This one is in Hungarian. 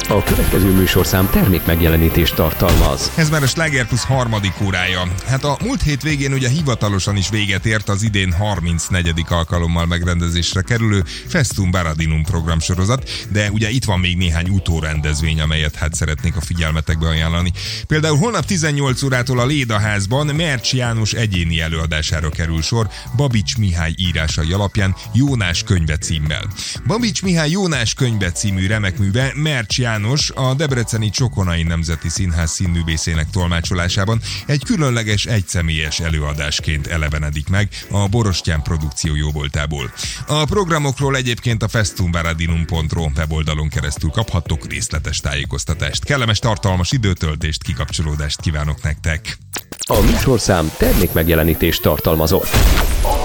A következő műsorszám termék megjelenítést tartalmaz. Ez már a Sláger Plus harmadik órája. Hát a múlt hét végén ugye hivatalosan is véget ért az idén 34. alkalommal megrendezésre kerülő Festum Baradinum programsorozat, de ugye itt van még néhány utórendezvény, amelyet hát szeretnék a figyelmetekbe ajánlani. Például holnap 18 órától a Lédaházban Mercs János egyéni előadására kerül sor Babics Mihály írásai alapján Jónás könyve címmel. Babics Mihály Jónás könyve című remekműve Mercs János a debreceni Csokonai Nemzeti Színház színművészének tolmácsolásában egy különleges egyszemélyes előadásként elevenedik meg a Borostyán produkció jóvoltából. A programokról egyébként a festumbaradinum.ro weboldalon keresztül kaphattok részletes tájékoztatást. Kellemes tartalmas időtöltést, kikapcsolódást kívánok nektek! A műsorszám termék megjelenítést tartalmazott.